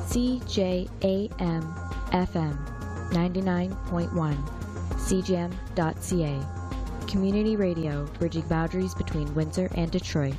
CJAM FM 99.1, CJAM.ca. Community radio bridging boundaries between Windsor and Detroit.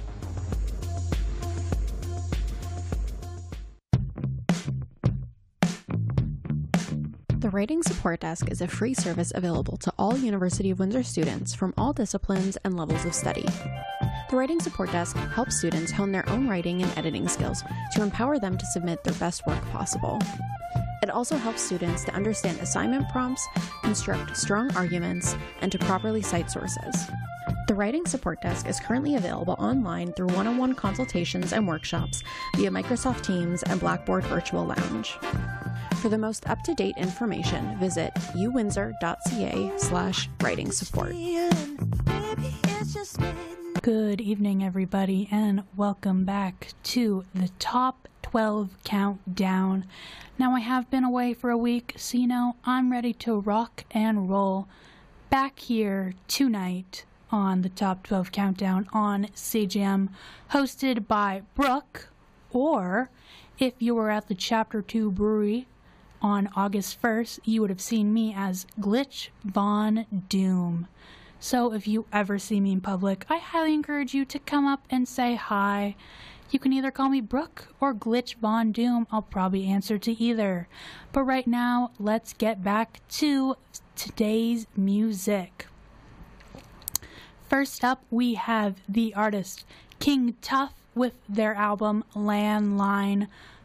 The Writing Support Desk is a free service available to all University of Windsor students from all disciplines and levels of study. The Writing Support Desk helps students hone their own writing and editing skills to empower them to submit their best work possible. It also helps students to understand assignment prompts, construct strong arguments, and to properly cite sources. The Writing Support Desk is currently available online through one-on-one consultations and workshops via Microsoft Teams and Blackboard Virtual Lounge. For the most up-to-date information, visit uwindsor.ca/writing support. Good evening, everybody, and welcome back to the Top 12 Countdown. Now, I have been away for a week, so I'm ready to rock and roll back here tonight on the Top 12 Countdown on CJAM, hosted by Brooke, or if you were at the Chapter 2 Brewery on August 1st, you would have seen me as Glitch Von Doom. So if you ever see me in public, I highly encourage you to come up and say hi. You can either call me Brooke or Glitch Von Doom. I'll probably answer to either. But right now, let's get back to today's music. First up, we have the artist King Tuff with their album Landline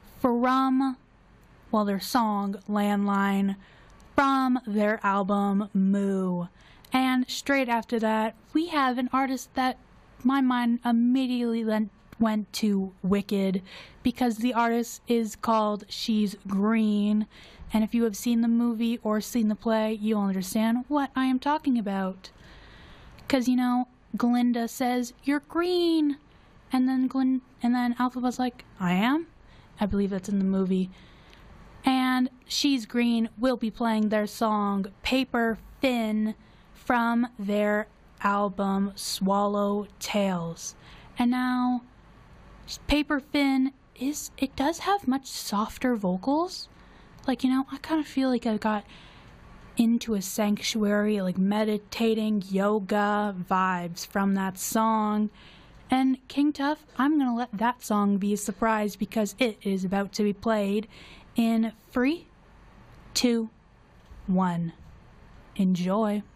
their song Landline from their album Moo. And straight after that, we have an artist that my mind immediately went to Wicked, because the artist is called She's Green. And if you have seen the movie or seen the play, you'll understand what I am talking about. Because, Glinda says, "You're green." And then Elphaba's like, "I am?" I believe that's in the movie. And She's Green will be playing their song Paper Fin from their album Swallow Tales. And now, Paper Fin does have much softer vocals. I kind of feel like I got into a sanctuary, meditating yoga vibes from that song. And King Tuff, I'm going to let that song be a surprise, because it is about to be played in 3, 2, 1. Enjoy.